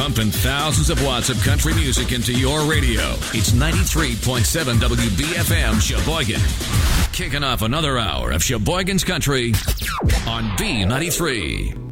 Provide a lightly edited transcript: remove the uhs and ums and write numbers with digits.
Pumping thousands of watts of country music into your radio. It's 93.7 WBFM Sheboygan. Kicking off another hour of Sheboygan's Country on B93.